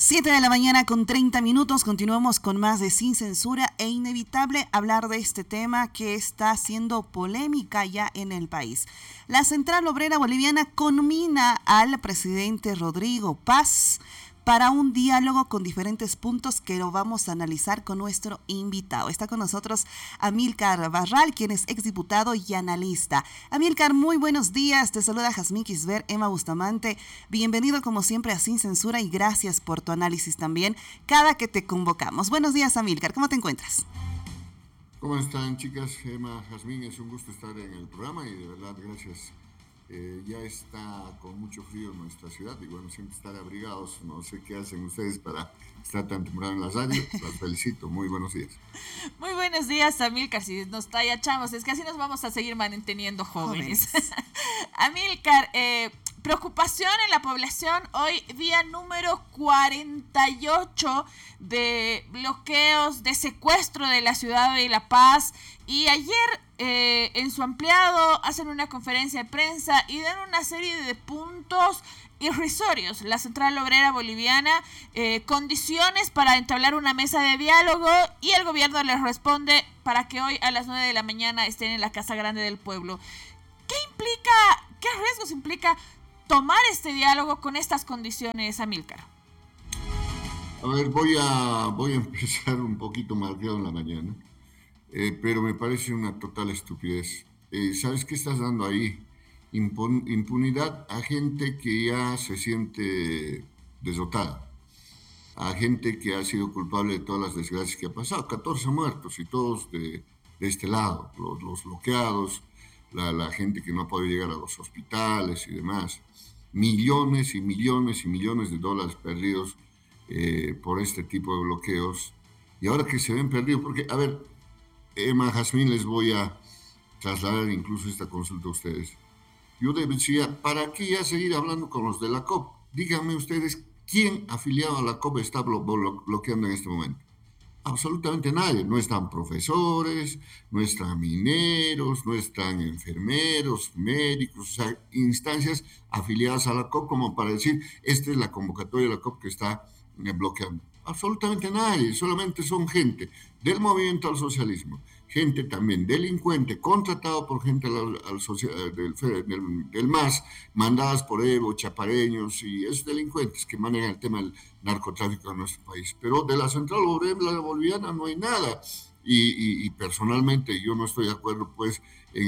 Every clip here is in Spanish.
7 de la mañana con 30 minutos, continuamos con más de Sin Censura e inevitable hablar de este tema que está haciendo polémica ya en el país. La Central Obrera Boliviana conmina al presidente Rodrigo Paz para un diálogo con diferentes puntos que lo vamos a analizar con nuestro invitado. Está con nosotros Amílcar Barral, quien es exdiputado y analista. Amílcar, muy buenos días. Te saluda Jazmín Kisber, Emma Bustamante. Bienvenido como siempre a Sin Censura y gracias por tu análisis también cada que te convocamos. Buenos días, Amílcar. ¿Cómo te encuentras? ¿Cómo están, chicas? Emma, Jazmín, es un gusto estar en el programa y de verdad gracias. Ya está con mucho frío en nuestra ciudad y bueno, siempre estar abrigados. No sé qué hacen ustedes para estar tan temprano en la radio. Los felicito. Muy buenos días. Muy buenos días, Amílcar. Si nos tallachamos, es que así nos vamos a seguir manteniendo jóvenes. Amílcar, preocupación en la población. Hoy día número 48 de bloqueos, de secuestro de la ciudad de La Paz. Y ayer en su ampliado hacen una conferencia de prensa y dan una serie de puntos irrisorios. La Central Obrera Boliviana, condiciones para entablar una mesa de diálogo y el gobierno les responde para que hoy a las 9 de la mañana estén en la Casa Grande del Pueblo. ¿Qué riesgos implica tomar este diálogo con estas condiciones, Amílcar? A ver, voy a empezar un poquito malcriado en la mañana, pero me parece una total estupidez. ¿Sabes qué estás dando ahí? Impunidad a gente que ya se siente desdotada, a gente que ha sido culpable de todas las desgracias que ha pasado, 14 muertos y todos de este lado, los bloqueados, la gente que no ha podido llegar a los hospitales y demás, millones y millones y millones de dólares perdidos por este tipo de bloqueos, y ahora que se ven perdidos, porque, a ver, Emma, Jazmín, les voy a trasladar incluso esta consulta a ustedes. Yo decía, ¿para qué ya seguir hablando con los de la COP? Díganme ustedes, ¿quién afiliado a la COP está bloqueando en este momento? Absolutamente nadie. No están profesores, no están mineros, no están enfermeros, médicos, o sea, instancias afiliadas a la COP como para decir, esta es la convocatoria de la COP que está bloqueando. Absolutamente nadie, solamente son gente del movimiento al socialismo, gente también delincuente, contratado por gente del MAS, mandadas por Evo, chapareños y esos delincuentes que manejan el tema del narcotráfico en nuestro país. Pero de la Central Obrera Boliviana no hay nada. Y personalmente yo no estoy de acuerdo pues en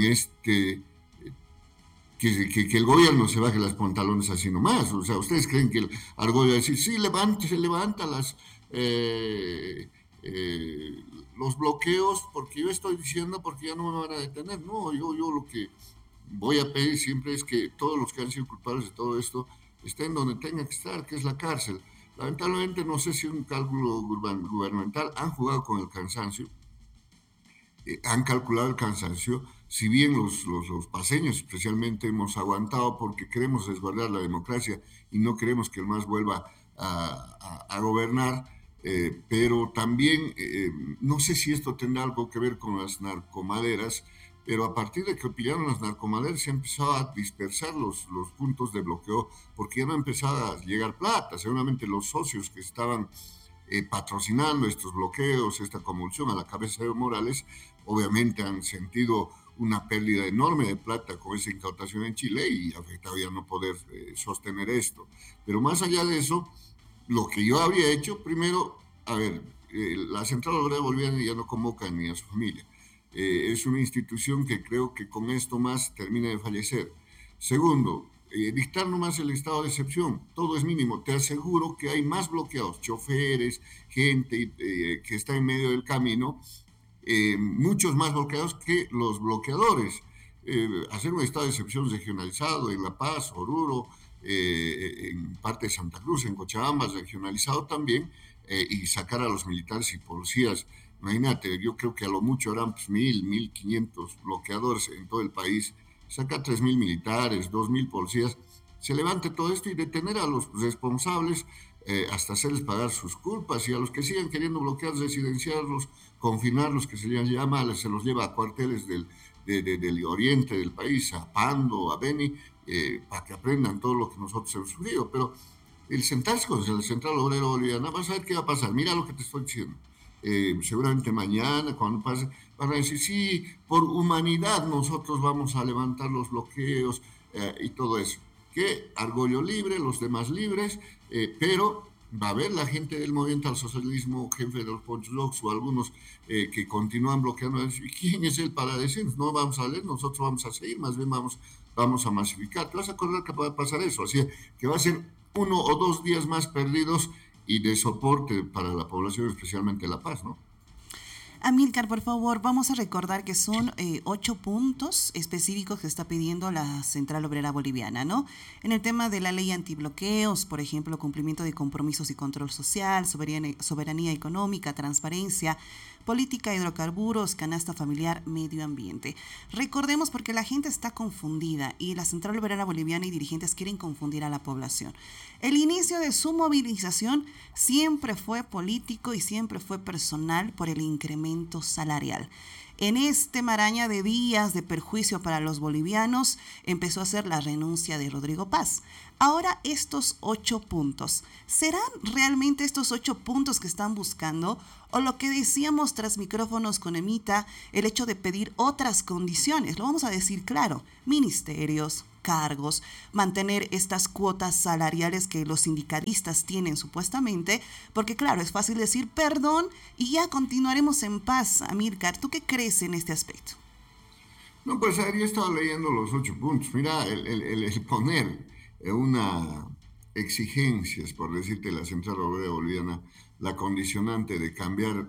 que el gobierno se baje los pantalones así nomás. O sea, ¿ustedes creen que el Argolla va a decir, sí, se levanta los bloqueos porque yo estoy diciendo porque ya no me van a detener? No, yo lo que voy a pedir siempre es que todos los que han sido culpables de todo esto estén donde tengan que estar, que es la cárcel. Lamentablemente, no sé si un cálculo gubernamental han jugado con el cansancio, han calculado el cansancio. Si bien los paseños especialmente hemos aguantado porque queremos resguardar la democracia y no queremos que el MAS vuelva a gobernar, pero también no sé si esto tendrá algo que ver con las narcomaderas, pero a partir de que pillaron las narcomaderas se empezó a dispersar los puntos de bloqueo porque ya no empezaba a llegar plata. Seguramente los socios que estaban patrocinando estos bloqueos, esta convulsión a la cabeza de Evo Morales, obviamente han sentido una pérdida enorme de plata con esa incautación en Chile y afectado ya no poder sostener esto. Pero más allá de eso, lo que yo había hecho, primero, a ver, la Central Obrera Boliviana ya no convoca ni a su familia. Es una institución que creo que con esto más termina de fallecer. Segundo, dictar nomás el estado de excepción, todo es mínimo. Te aseguro que hay más bloqueados, choferes, gente que está en medio del camino, muchos más bloqueados que los bloqueadores. Hacer un estado de excepción regionalizado en La Paz, Oruro, en parte de Santa Cruz, en Cochabamba, regionalizado también, y sacar a los militares y policías. Imagínate, yo creo que a lo mucho harán pues, 1.500 bloqueadores en todo el país, saca 3.000 militares, 2.000 policías, se levante todo esto y detener a los responsables hasta hacerles pagar sus culpas, y a los que sigan queriendo bloquear, residenciarlos, confinarlos, que se les llama, se los lleva a cuarteles del oriente del país, a Pando, a Beni, para que aprendan todo lo que nosotros hemos sufrido. Pero el sentarse con la Central Obrera Boliviana, vas a ver qué va a pasar. Mira lo que te estoy diciendo. Seguramente mañana, cuando pase, van a decir, sí, por humanidad nosotros vamos a levantar los bloqueos y todo eso. Que Argollo libre, los demás libres, pero va a haber la gente del movimiento al socialismo, jefe de los Ponchos o algunos que continúan bloqueando. ¿Quién es él para decirnos? No vamos a leer, nosotros vamos a seguir, más bien vamos a masificar. Te vas a acordar que va a pasar eso, así que va a ser 1 o 2 días más perdidos y de soporte para la población, especialmente La Paz, ¿no? Amílcar, por favor, vamos a recordar que son 8 puntos específicos que está pidiendo la Central Obrera Boliviana, ¿no? En el tema de la ley antibloqueos, por ejemplo, cumplimiento de compromisos y control social, soberanía económica, transparencia, política de hidrocarburos, canasta familiar, medio ambiente. Recordemos porque la gente está confundida y la Central Obrera Boliviana y dirigentes quieren confundir a la población. El inicio de su movilización siempre fue político y siempre fue personal por el incremento salarial. En este maraña de días de perjuicio para los bolivianos empezó a ser la renuncia de Rodrigo Paz. Ahora estos 8 puntos, ¿serán realmente estos 8 puntos que están buscando? O lo que decíamos tras micrófonos con Emita, el hecho de pedir otras condiciones, lo vamos a decir claro, ministerios, cargos, mantener estas cuotas salariales que los sindicalistas tienen supuestamente, porque claro, es fácil decir perdón y ya continuaremos en paz. Amílcar, ¿tú qué crees en este aspecto? No, pues ayer he estado leyendo los 8 puntos. Mira, el poner una exigencias, por decirte, la Central Obrera Boliviana, la condicionante de cambiar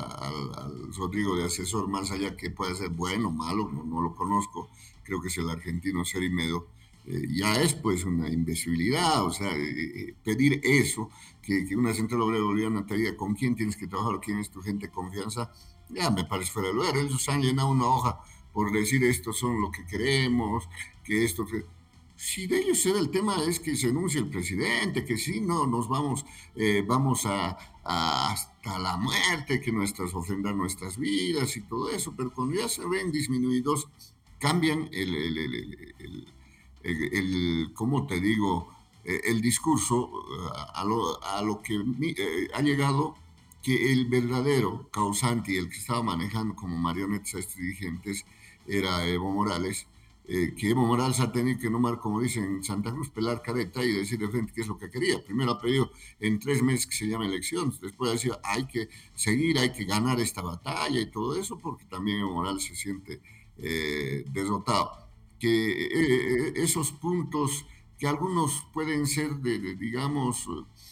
al Rodrigo de asesor, más allá que pueda ser bueno o malo, no lo conozco, creo que es el argentino Serimedo, ya es pues una imbecilidad, o sea, pedir eso, que una Central Obrera Boliviana te diga con quién tienes que trabajar o quién es tu gente de confianza, ya me parece fuera de lugar. Ellos han llenado una hoja por decir estos son lo que queremos, que esto... Si de ellos era el tema es que se anuncie el presidente, que si no nos vamos hasta la muerte, que ofrendar nuestras vidas y todo eso, pero cuando ya se ven disminuidos, cambian ¿cómo te digo? El discurso a lo que ha llegado que el verdadero causante y el que estaba manejando como marionetas a estos dirigentes era Evo Morales, que Evo Morales ha tenido que nomar, como dicen en Santa Cruz, pelar careta y decir de frente qué es lo que quería. Primero ha pedido en 3 meses que se llame elecciones, después ha dicho hay que seguir, hay que ganar esta batalla y todo eso, porque también Evo Morales se siente derrotado. Que esos puntos que algunos pueden ser digamos,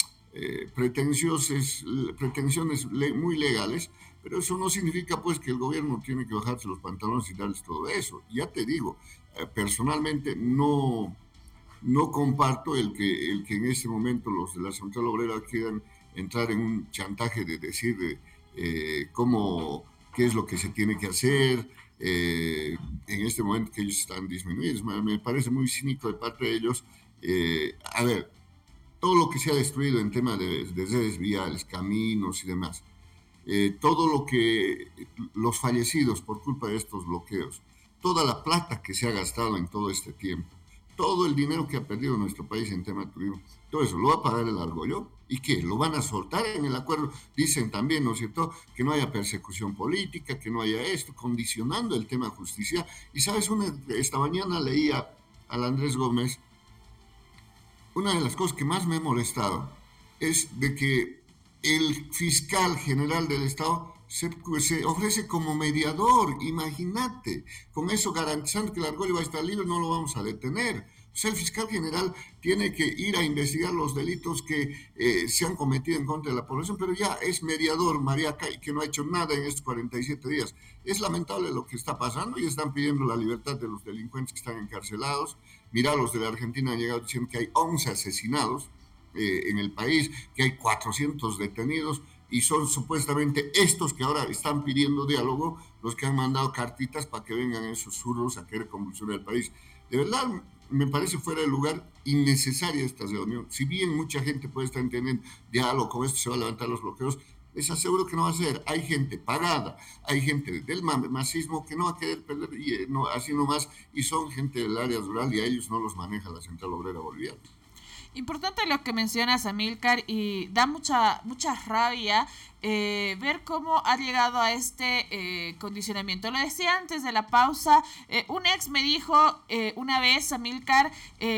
pretensiones muy legales, pero eso no significa pues que el gobierno tiene que bajarse los pantalones y darles todo eso. Ya te digo, personalmente no comparto el que en este momento los de la Central Obrera quieran entrar en un chantaje de decir qué es lo que se tiene que hacer en este momento que ellos están disminuidos. Me parece muy cínico de parte de ellos. A ver, todo lo que se ha destruido en tema de redes viales, caminos y demás, todo lo que los fallecidos por culpa de estos bloqueos, toda la plata que se ha gastado en todo este tiempo, todo el dinero que ha perdido nuestro país en tema de turismo, todo eso lo va a pagar el Argollo. ¿Y qué? ¿Lo van a soltar en el acuerdo? Dicen también, ¿no es cierto?, que no haya persecución política, que no haya esto, condicionando el tema de justicia. Y sabes, esta mañana leía al Andrés Gómez, una de las cosas que más me ha molestado es de que el fiscal general del Estado se ofrece como mediador, imagínate, con eso garantizando que el Argollo va a estar libre, no lo vamos a detener. O sea, el fiscal general tiene que ir a investigar los delitos que se han cometido en contra de la población, pero ya es mediador, Mariaca, y que no ha hecho nada en estos 47 días. Es lamentable lo que está pasando y están pidiendo la libertad de los delincuentes que están encarcelados. Mira, los de la Argentina han llegado diciendo que hay 11 asesinados en el país, que hay 400 detenidos, y son supuestamente estos que ahora están pidiendo diálogo los que han mandado cartitas para que vengan esos zurros a querer convulsionar el país. De verdad, me parece fuera de lugar, innecesaria esta reunión. Si bien mucha gente puede estar entendiendo diálogo, con esto se va a levantar los bloqueos, les aseguro que no va a ser. Hay gente pagada, hay gente del masismo que no va a querer perder así nomás, y son gente del área rural y a ellos no los maneja la Central Obrera Boliviana. Importante lo que mencionas, Amílcar, y da mucha rabia ver cómo ha llegado a este condicionamiento. Lo decía antes de la pausa, un ex me dijo una vez, Amílcar,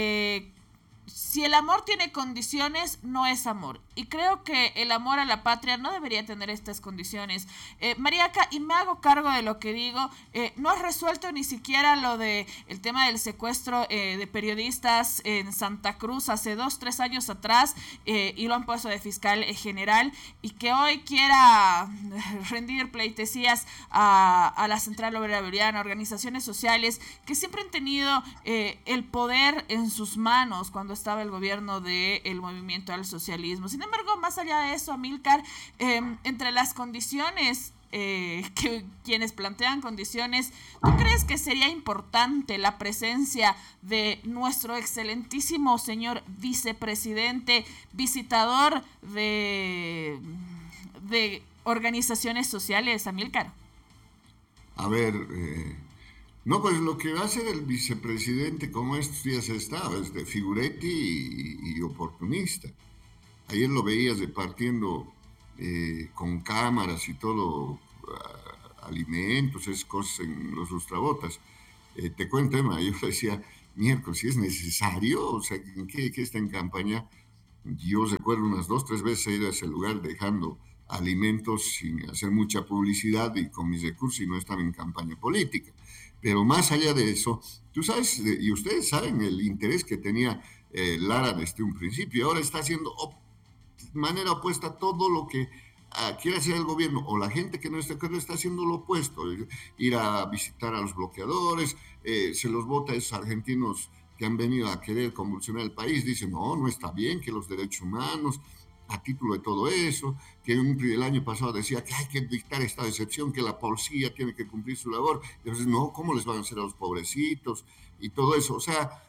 si el amor tiene condiciones, no es amor. Y creo que el amor a la patria no debería tener estas condiciones. Mariaca, y me hago cargo de lo que digo, no has resuelto ni siquiera lo de el tema del secuestro de periodistas en Santa Cruz hace 2-3 años atrás, y lo han puesto de fiscal general, y que hoy quiera rendir pleitesías a la Central Obrera Boliviana, organizaciones sociales que siempre han tenido el poder en sus manos cuando estaba el gobierno del movimiento al socialismo. Sin embargo, más allá de eso, Amílcar, entre las condiciones que quienes plantean condiciones, ¿tú crees que sería importante la presencia de nuestro excelentísimo señor vicepresidente, visitador de organizaciones sociales, Amílcar? A ver, no, pues lo que va a hacer el vicepresidente, como estos días ha estado, es de figuretti y oportunista. Ayer lo veías repartiendo con cámaras y todo, alimentos, esas cosas en los lustrabotas. Te cuento, Emma, yo decía, miércoles, si es necesario, o sea, ¿en qué está en campaña? Yo recuerdo unas 2-3 veces ir a ese lugar dejando alimentos sin hacer mucha publicidad y con mis recursos, y no estaba en campaña política. Pero más allá de eso, tú sabes, y ustedes saben el interés que tenía Lara desde un principio. Ahora está haciendo de manera opuesta a todo lo que quiere hacer el gobierno, o la gente que no está de acuerdo está haciendo lo opuesto, ir a visitar a los bloqueadores, se los vota a esos argentinos que han venido a querer convulsionar el país, dicen, no está bien que los derechos humanos, a título de todo eso, que el año pasado decía que hay que dictar esta excepción, que la policía tiene que cumplir su labor, entonces no, ¿cómo les van a hacer a los pobrecitos? Y todo eso, o sea,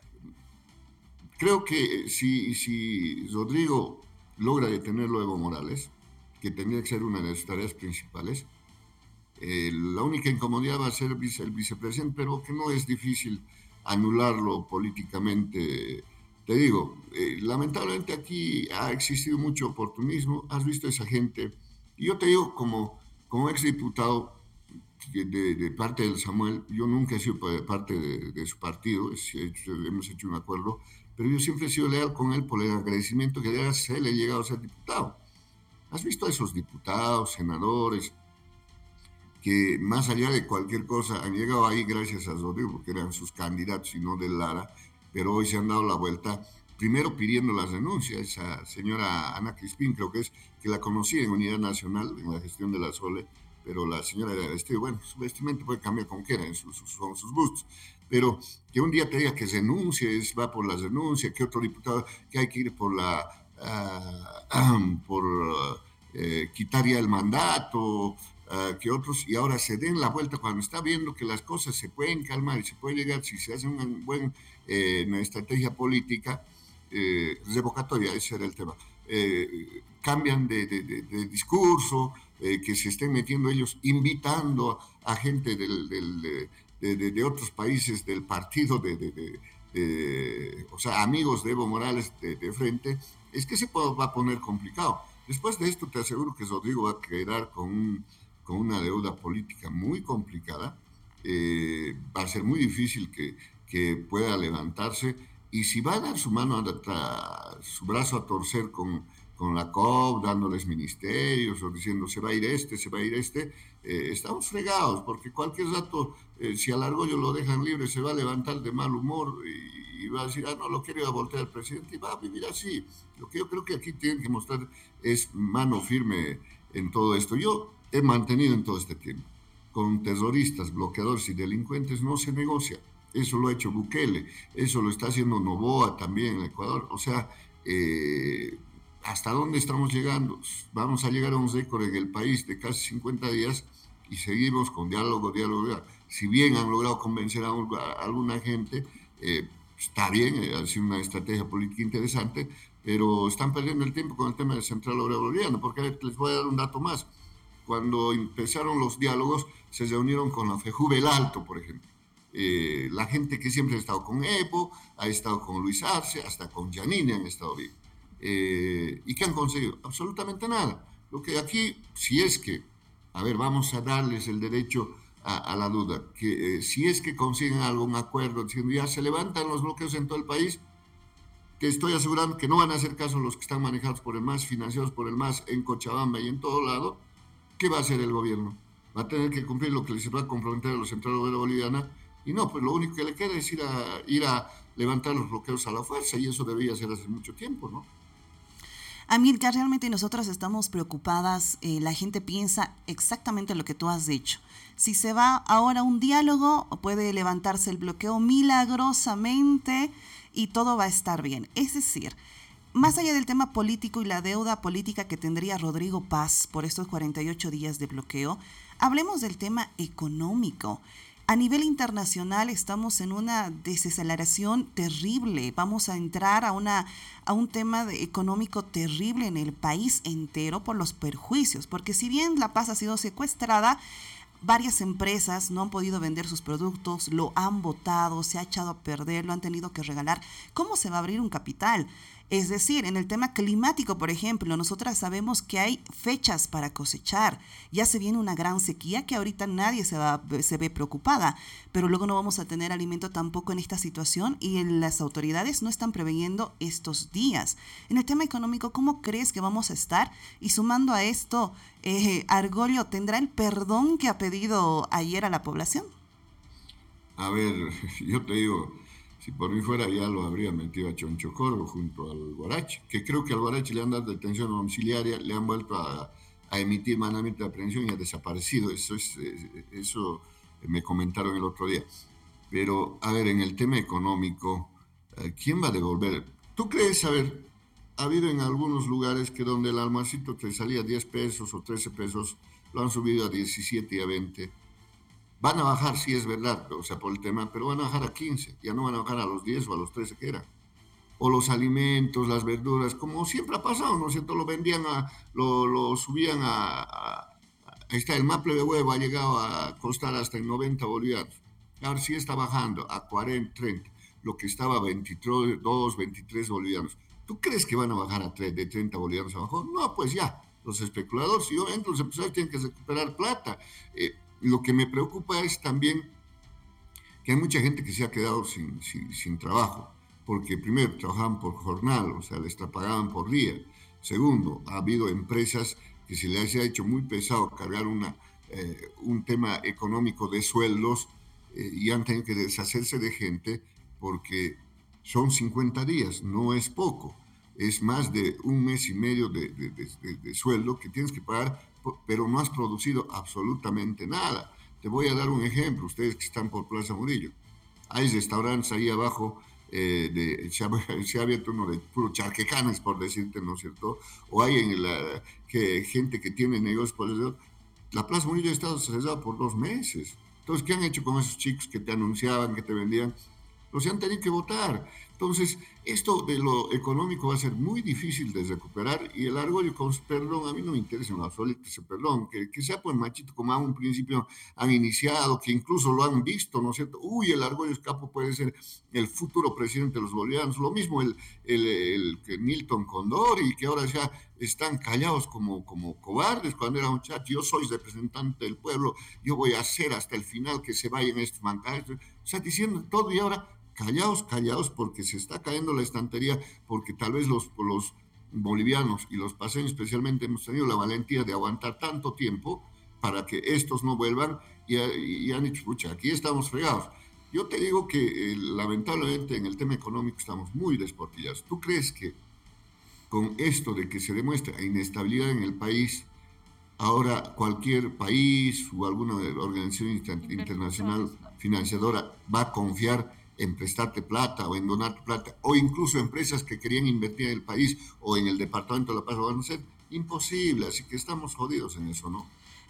creo que si Rodrigo logra detenerlo a Evo Morales, que tendría que ser una de sus tareas principales, la única incomodidad va a ser el vicepresidente, pero que no es difícil anularlo políticamente. Te digo, lamentablemente aquí ha existido mucho oportunismo, has visto a esa gente, y yo te digo como exdiputado de parte del Samuel, yo nunca he sido parte de su partido, hemos hecho un acuerdo, pero yo siempre he sido leal con él por el agradecimiento que gracias a él he llegado a ser diputado. ¿Has visto a esos diputados, senadores, que más allá de cualquier cosa han llegado ahí gracias a Rodrigo, porque eran sus candidatos y no de Lara, pero hoy se han dado la vuelta, primero pidiendo las renuncias? Esa señora Ana Crispín, creo que es, que la conocí en Unidad Nacional, en la gestión de la Sole, pero la señora era de vestido, bueno, su vestimenta puede cambiar como quiera, son sus gustos, pero que un día te diga que renuncie, va por la renuncia, que otro diputado, que hay que ir por quitar ya el mandato, que otros, y ahora se den la vuelta cuando está viendo que las cosas se pueden calmar y se puede llegar, si se hace una estrategia política, revocatoria, ese era el tema, cambian de discurso, que se estén metiendo ellos, invitando a gente de otros países del partido, o sea, amigos de Evo Morales de frente, es que va a poner complicado. Después de esto te aseguro que Rodrigo va a quedar con una deuda política muy complicada, va a ser muy difícil que pueda levantarse, y si va a dar su mano, su brazo a torcer con la COP, dándoles ministerios o diciendo se va a ir este, estamos fregados, porque cualquier rato, si a Largoyo lo dejan libre, se va a levantar de mal humor y va a decir, no lo quiero, ir a voltear al presidente, y va a vivir así. Lo que yo creo que aquí tienen que mostrar es mano firme en todo esto. Yo he mantenido en todo este tiempo, con terroristas, bloqueadores y delincuentes no se negocia. Eso lo ha hecho Bukele, eso lo está haciendo Noboa también en Ecuador. O sea, ¿hasta dónde estamos llegando? Vamos a llegar a un récord en el país de casi 50 días y seguimos con diálogo. Si bien han logrado convencer a alguna gente, está bien, ha sido una estrategia política interesante, pero están perdiendo el tiempo con el tema de Central Obrera Boliviana, porque les voy a dar un dato más. Cuando empezaron los diálogos, se reunieron con la FEJUVE El Alto, por ejemplo. la gente que siempre ha estado con Evo, ha estado con Luis Arce, hasta con Janine han estado bien. ¿Y qué han conseguido? Absolutamente nada. Lo que aquí, si es que, a ver, vamos a darles el derecho a la duda, que si es que consiguen algún acuerdo, diciendo ya se levantan los bloqueos en todo el país, te estoy asegurando que no van a hacer caso los que están manejados por el MAS, financiados por el MAS en Cochabamba y en todo lado. ¿Qué va a hacer el gobierno? Va a tener que cumplir lo que les va a comprometer a la Central Obrera Boliviana, y no, pues lo único que le queda es ir a levantar los bloqueos a la fuerza, y eso debería ser hace mucho tiempo, ¿no? Amilcar, realmente nosotras estamos preocupadas, la gente piensa exactamente lo que tú has dicho. Si se va ahora a un diálogo, puede levantarse el bloqueo milagrosamente y todo va a estar bien. Es decir, más allá del tema político y la deuda política que tendría Rodrigo Paz por estos 48 días de bloqueo, hablemos del tema económico. A nivel internacional estamos en una desaceleración terrible. Vamos a entrar a un tema económico terrible en el país entero por los perjuicios. Porque si bien La Paz ha sido secuestrada, varias empresas no han podido vender sus productos, lo han botado, se ha echado a perder, lo han tenido que regalar. ¿Cómo se va a abrir un capital? Es decir, en el tema climático, por ejemplo, nosotras sabemos que hay fechas para cosechar. Ya se viene una gran sequía que ahorita nadie se ve preocupada, pero luego no vamos a tener alimento tampoco en esta situación y las autoridades no están preveyendo estos días. En el tema económico, ¿cómo crees que vamos a estar? Y sumando a esto, Argollo, ¿tendrá el perdón que ha pedido ayer a la población? A ver, yo te digo, si por mí fuera ya lo habría metido a Chonchocorvo junto al Guarachi, que creo que al Guarachi le han dado detención domiciliaria, le han vuelto a emitir mandamiento de aprehensión y ha desaparecido. Eso me comentaron el otro día. Pero, a ver, en el tema económico, ¿quién va a devolver? ¿Tú crees, a ver, ha habido en algunos lugares que donde el almuercito te salía 10 pesos o 13 pesos, lo han subido a 17 y a 20? Van a bajar, sí es verdad, o sea, por el tema, pero van a bajar a 15, ya no van a bajar a los 10 o a los 13 que era. O los alimentos, las verduras, como siempre ha pasado, ¿no es cierto? Lo vendían, lo subían ahí está, el maple de huevo ha llegado a costar hasta en 90 bolivianos. Ahora sí está bajando a 40, 30, lo que estaba a 22, 23 bolivianos. ¿Tú crees que van a bajar de 30 bolivianos abajo? No, pues ya, los especuladores, si yo entro, los empresarios tienen que recuperar plata. Lo que me preocupa es también que hay mucha gente que se ha quedado sin trabajo, porque primero trabajaban por jornal, o sea, les pagaban por día. Segundo, ha habido empresas que se les ha hecho muy pesado cargar un tema económico de sueldos, y han tenido que deshacerse de gente porque son 50 días, no es poco, es más de un mes y medio de sueldo que tienes que pagar, pero no has producido absolutamente nada. Te voy a dar un ejemplo, ustedes que están por Plaza Murillo. Hay restaurantes ahí abajo, se ha abierto uno de puro charquecanes, por decirte, ¿no es cierto? O hay gente que tiene negocios por eso. La Plaza Murillo ha estado cerrada por 2 meses. Entonces, ¿qué han hecho con esos chicos que te anunciaban, que te vendían? Los han tenido que votar. Entonces, esto de lo económico va a ser muy difícil de recuperar, y el Argollo, con su perdón, a mí no me interesa en lo absoluto ese perdón, que sea pues machito como a un principio han iniciado, que incluso lo han visto, ¿no es cierto? Uy, el Argollo Escapo puede ser el futuro presidente de los bolivianos, lo mismo el Milton Condori, que ahora ya están callados como cobardes cuando era un muchacho. Yo soy representante del pueblo, yo voy a hacer hasta el final que se vayan estos mancados, o sea, diciendo todo, y ahora callaos, callaos, porque se está cayendo la estantería, porque tal vez los bolivianos y los paseños especialmente hemos tenido la valentía de aguantar tanto tiempo para que estos no vuelvan, y han dicho, pucha, aquí estamos fregados. Yo te digo que lamentablemente en el tema económico estamos muy desportillados. ¿Tú crees que con esto de que se demuestra inestabilidad en el país, ahora cualquier país o alguna organización internacional financiadora va a confiar en prestarte plata o en donarte plata, o incluso empresas que querían invertir en el país o en el departamento de La Paz? Lo van a hacer imposible, así que estamos jodidos en eso, ¿no?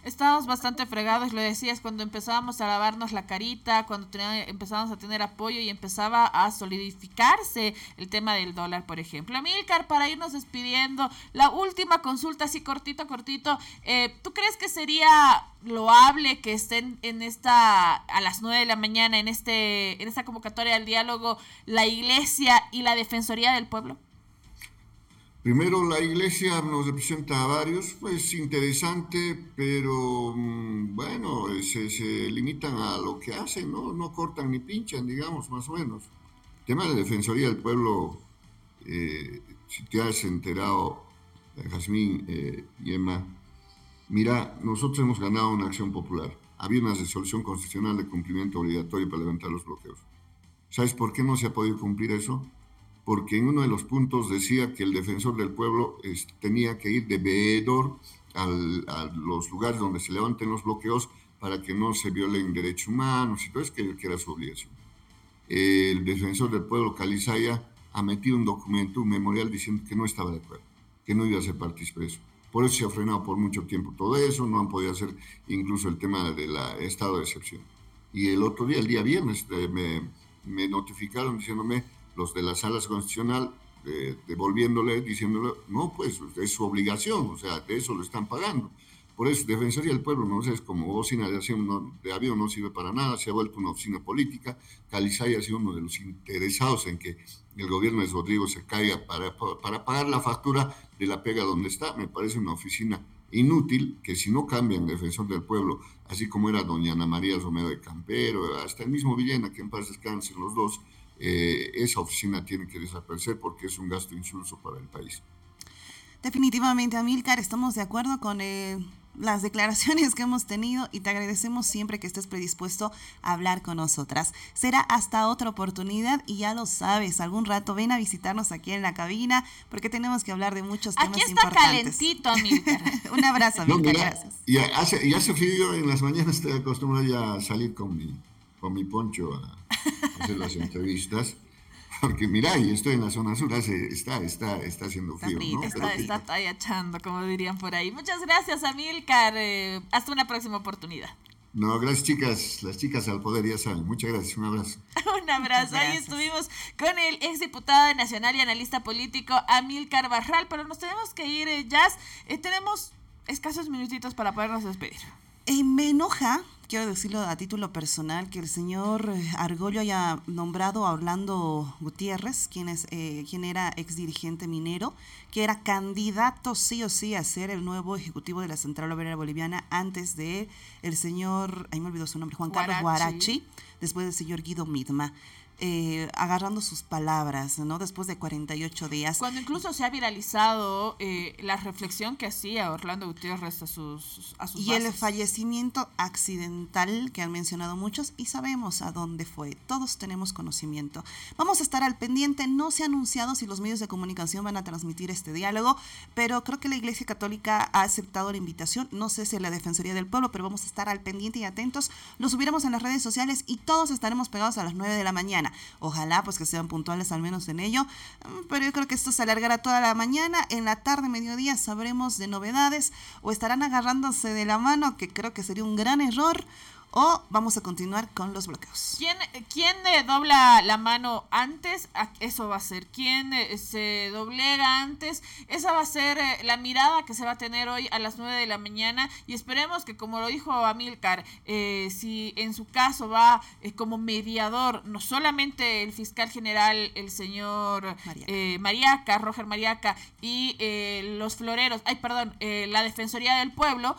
Estábamos bastante fregados, lo decías, cuando empezábamos a lavarnos la carita, cuando empezábamos a tener apoyo y empezaba a solidificarse el tema del dólar, por ejemplo. Amílcar, para irnos despidiendo, la última consulta, así cortito, ¿tú crees que sería loable que estén a las 9 de la mañana en esta convocatoria al diálogo la Iglesia y la Defensoría del Pueblo? Primero, la Iglesia nos representa a varios, pues interesante, pero bueno, se limitan a lo que hacen, ¿no? No cortan ni pinchan, digamos, más o menos. El tema de la Defensoría del Pueblo, si te has enterado, Jazmín y Emma, mira, nosotros hemos ganado una acción popular. Había una resolución constitucional de cumplimiento obligatorio para levantar los bloqueos. ¿Sabes por qué no se ha podido cumplir eso? Porque en uno de los puntos decía que el defensor del pueblo tenía que ir de veedor a los lugares donde se levanten los bloqueos para que no se violen derechos humanos y todo eso, que era su obligación. El defensor del pueblo, Calizaya, ha metido un documento, un memorial diciendo que no estaba de acuerdo, que no iba a ser partícipe de eso. Por eso se ha frenado por mucho tiempo todo eso, no han podido hacer incluso el tema del estado de excepción. Y el otro día, el día viernes, me notificaron diciéndome los de la Sala Constitucional, devolviéndole, diciéndole, no, pues es su obligación, o sea, de eso lo están pagando. Por eso, Defensoría del Pueblo, no sé, es como bocina de avión, no sirve para nada, se ha vuelto una oficina política. Calizaya ha sido uno de los interesados en que el gobierno de Rodrigo se caiga para pagar la factura de la pega donde está. Me parece una oficina inútil, que si no cambian Defensor del Pueblo, así como era doña Ana María Romero de Campero, hasta el mismo Villena, que en paz descansen los dos, esa oficina tiene que desaparecer porque es un gasto insulso para el país. Definitivamente, Amílcar, estamos de acuerdo con las declaraciones que hemos tenido y te agradecemos siempre que estés predispuesto a hablar con nosotras. Será hasta otra oportunidad y ya lo sabes, algún rato ven a visitarnos aquí en la cabina porque tenemos que hablar de muchos temas importantes. Aquí está calentito, Amílcar. Un abrazo, Amílcar, gracias. Y hace frío, en las mañanas te acostumbro ya a salir con mi poncho a hacer las entrevistas. Porque mira, y estoy en la zona sur, está haciendo frío, ¿no? Está tallachando, como dirían por ahí. Muchas gracias, Amílcar. Hasta una próxima oportunidad. No, gracias, chicas. Las chicas al poder ya saben. Muchas gracias. Un abrazo. Un abrazo. Ahí estuvimos con el exdiputado nacional y analista político Amílcar Barral, pero nos tenemos que ir, Jazz. Tenemos escasos minutitos para podernos despedir. Me enoja, quiero decirlo a título personal, que el señor Argollo haya nombrado a Orlando Gutiérrez, quien era exdirigente minero, que era candidato sí o sí a ser el nuevo ejecutivo de la Central Obrera Boliviana antes de el señor, ahí me olvidó su nombre, Juan Carlos Guarachi, después del señor Guido Midma. Agarrando sus palabras, ¿no? Después de 48 días. Cuando incluso se ha viralizado la reflexión que hacía Orlando Gutiérrez a sus y bases. El fallecimiento accidental que han mencionado muchos y sabemos a dónde fue. Todos tenemos conocimiento. Vamos a estar al pendiente. No se ha anunciado si los medios de comunicación van a transmitir este diálogo, pero creo que la Iglesia Católica ha aceptado la invitación. No sé si la Defensoría del Pueblo, pero vamos a estar al pendiente y atentos. Lo subiremos en las redes sociales y todos estaremos pegados a las 9 de la mañana. Ojalá pues que sean puntuales al menos en ello, pero yo creo que esto se alargará toda la mañana. En la tarde, mediodía, sabremos de novedades o estarán agarrándose de la mano, que creo que sería un gran error, o vamos a continuar con los bloqueos. ¿Quién dobla la mano antes? Eso va a ser. ¿Quién se doblega antes? Esa va a ser la mirada que se va a tener hoy a las 9 de la mañana y esperemos que, como lo dijo Amílcar, si en su caso va como mediador, no solamente el fiscal general, el señor Mariaca, Roger Mariaca y los floreros, la Defensoría del Pueblo,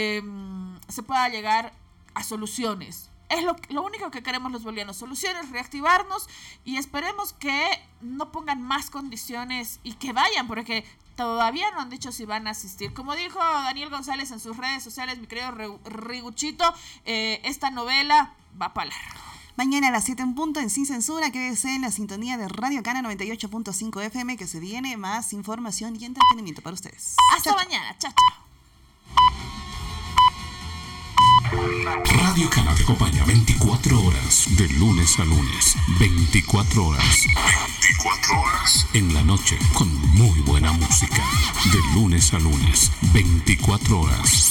se pueda llegar a soluciones. Es lo único que queremos los bolivianos, soluciones, reactivarnos y esperemos que no pongan más condiciones y que vayan, porque todavía no han dicho si van a asistir. Como dijo Daniel González en sus redes sociales, mi querido Riguchito, esta novela va para largo. Mañana a las 7 en punto en Sin Censura, quédese en la sintonía de Radio Cana 98.5 FM, que se viene más información y entretenimiento para ustedes. Hasta mañana, chao, chao. Radio Cana te acompaña 24 horas, de lunes a lunes, 24 horas. 24 horas. En la noche, con muy buena música. De lunes a lunes, 24 horas.